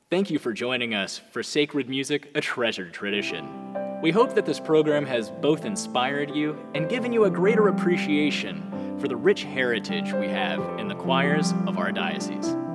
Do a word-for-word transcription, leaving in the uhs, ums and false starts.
Thank you for joining us for Sacred Music, a Treasured Tradition. We hope that this program has both inspired you and given you a greater appreciation for the rich heritage we have in the choirs of our diocese.